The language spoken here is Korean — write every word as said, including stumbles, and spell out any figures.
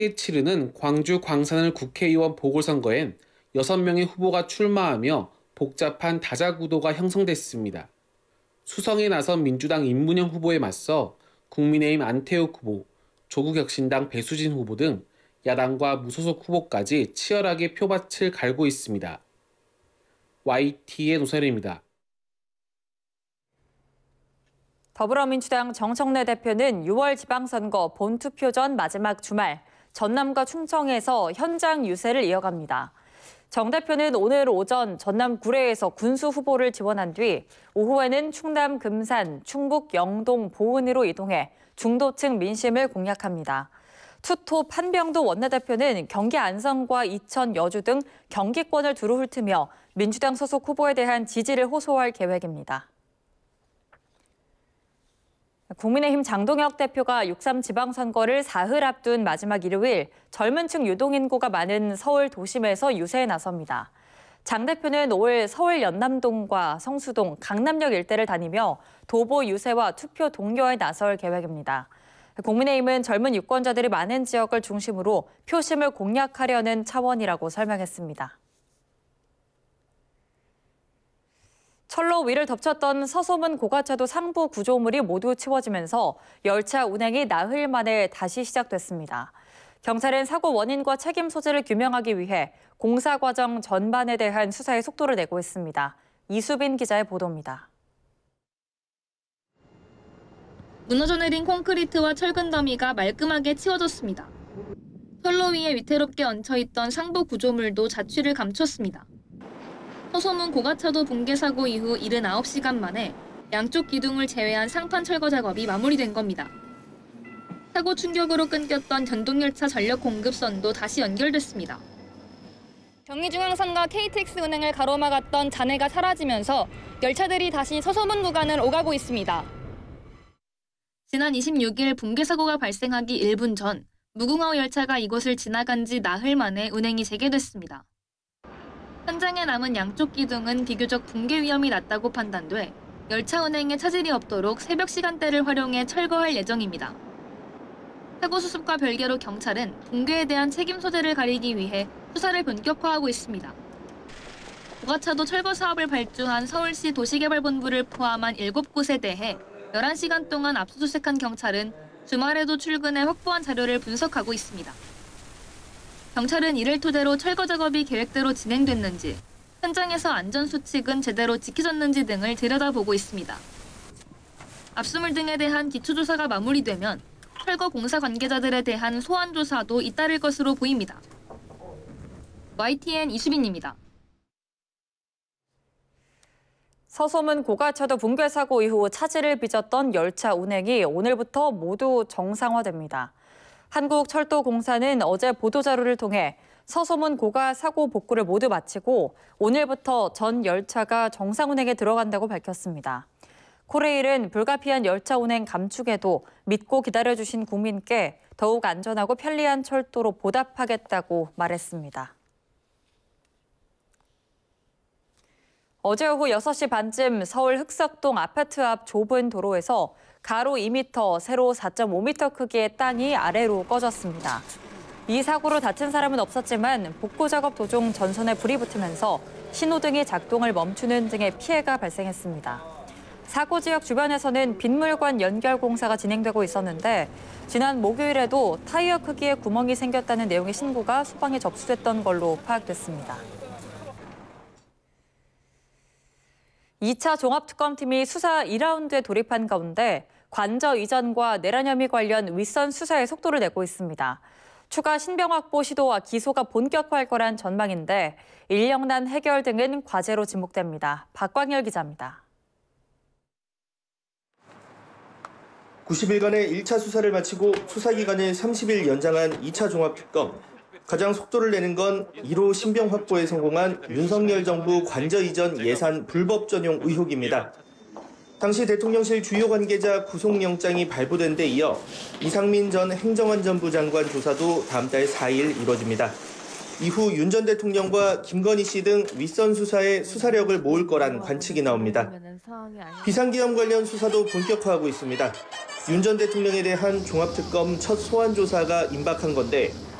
치르는 광주 광산을 국회의원 보궐선거엔 여섯 명의 후보가 출마하며 복잡한 다자구도가 형성됐습니다. 수성에 나선 민주당 임문영 후보에 맞서 국민의힘 안태욱 후보, 조국혁신당 배수진 후보 등 야당과 무소속 후보까지 치열하게 표밭을 갈고 있습니다. 와이티의 노선입니다. 더불어민주당 정청래 대표는 유월 지방선거 본투표 전 마지막 주말 전남과 충청에서 현장 유세를 이어갑니다. 정 대표는 오늘 오전 전남 구례에서 군수 후보를 지원한 뒤 오후에는 충남 금산, 충북 영동 보은으로 이동해 중도층 민심을 공략합니다. 투톱 한병도 원내대표는 경기 안성과 이천, 여주 등 경기권을 두루 훑으며 민주당 소속 후보에 대한 지지를 호소할 계획입니다. 국민의힘 장동혁 대표가 육삼 지방선거를 사흘 앞둔 마지막 일요일 젊은 층 유동인구가 많은 서울 도심에서 유세에 나섭니다. 장 대표는 오월 서울 연남동과 성수동, 강남역 일대를 다니며 도보 유세와 투표 동료에 나설 계획입니다. 국민의힘은 젊은 유권자들이 많은 지역을 중심으로 표심을 공략하려는 차원이라고 설명했습니다. 철로 위를 덮쳤던 서소문 고가차도 상부 구조물이 모두 치워지면서 열차 운행이 나흘 만에 다시 시작됐습니다. 경찰은 사고 원인과 책임 소재를 규명하기 위해 공사 과정 전반에 대한 수사에 속도를 내고 있습니다. 이수빈 기자의 보도입니다. 무너져 내린 콘크리트와 철근 더미가 말끔하게 치워졌습니다. 철로 위에 위태롭게 얹혀있던 상부 구조물도 자취를 감췄습니다. 서소문 고가차도 붕괴 사고 이후 칠십구 시간 만에 양쪽 기둥을 제외한 상판 철거 작업이 마무리된 겁니다. 사고 충격으로 끊겼던 전동열차 전력 공급선도 다시 연결됐습니다. 경의중앙선과 케이티엑스 운행을 가로막았던 잔해가 사라지면서 열차들이 다시 서소문 구간을 오가고 있습니다. 지난 이십육일 붕괴 사고가 발생하기 일 분 전 무궁화 열차가 이곳을 지나간 지 나흘 만에 운행이 재개됐습니다. 현장에 남은 양쪽 기둥은 비교적 붕괴 위험이 낮다고 판단돼 열차 운행에 차질이 없도록 새벽 시간대를 활용해 철거할 예정입니다. 사고 수습과 별개로 경찰은 붕괴에 대한 책임 소재를 가리기 위해 수사를 본격화하고 있습니다. 고가차도 철거 사업을 발주한 서울시 도시개발본부를 포함한 일곱 곳에 대해 열한 시간 동안 압수수색한 경찰은 주말에도 출근해 확보한 자료를 분석하고 있습니다. 경찰은 이를 토대로 철거 작업이 계획대로 진행됐는지, 현장에서 안전수칙은 제대로 지켜졌는지 등을 들여다보고 있습니다. 압수물 등에 대한 기초조사가 마무리되면 철거 공사 관계자들에 대한 소환 조사도 잇따를 것으로 보입니다. 와이티엔 이수빈입니다. 서소문 고가차도 붕괴 사고 이후 차질을 빚었던 열차 운행이 오늘부터 모두 정상화됩니다. 한국철도공사는 어제 보도자료를 통해 서소문 고가 사고 복구를 모두 마치고 오늘부터 전 열차가 정상 운행에 들어간다고 밝혔습니다. 코레일은 불가피한 열차 운행 감축에도 믿고 기다려주신 국민께 더욱 안전하고 편리한 철도로 보답하겠다고 말했습니다. 어제 오후 여섯 시 반쯤 서울 흑석동 아파트 앞 좁은 도로에서 가로 이 미터, 세로 사 점 오 미터 크기의 땅이 아래로 꺼졌습니다. 이 사고로 다친 사람은 없었지만 복구 작업 도중 전선에 불이 붙으면서 신호등이 작동을 멈추는 등의 피해가 발생했습니다. 사고 지역 주변에서는 빗물관 연결 공사가 진행되고 있었는데 지난 목요일에도 타이어 크기의 구멍이 생겼다는 내용의 신고가 소방에 접수됐던 걸로 파악됐습니다. 이 차 종합특검팀이 수사 이 라운드에 돌입한 가운데 관저 이전과 내란 혐의 관련 윗선 수사에 속도를 내고 있습니다. 추가 신병 확보 시도와 기소가 본격화할 거란 전망인데 인력난 해결 등은 과제로 지목됩니다. 박광열 기자입니다. 구십 일간의 일 차 수사를 마치고 수사기간을 삼십 일 연장한 이 차 종합특검. 가장 속도를 내는 건 일 호 신병 확보에 성공한 윤석열 정부 관저 이전 예산 불법 전용 의혹입니다. 당시 대통령실 주요 관계자 구속영장이 발부된 데 이어 이상민 전 행정안전부 장관 조사도 다음 달 사 일 이뤄집니다. 이후 윤 전 대통령과 김건희 씨 등 윗선 수사에 수사력을 모을 거란 관측이 나옵니다. 비상계엄 관련 수사도 본격화하고 있습니다. 윤 전 대통령에 대한 종합특검 첫 소환 조사가 임박한 건데